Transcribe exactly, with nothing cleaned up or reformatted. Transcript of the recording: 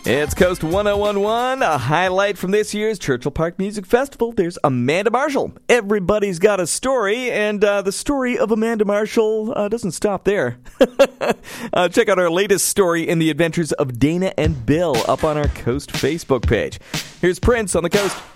It's Coast one oh one one, a highlight from this year's Churchill Park Music Festival. There's Amanda Marshall. Everybody's got a story, and uh, the story of Amanda Marshall uh, doesn't stop there. uh, check out our latest story in the adventures of Dana and Bill up on our Coast Facebook page. Here's Prince on the Coast.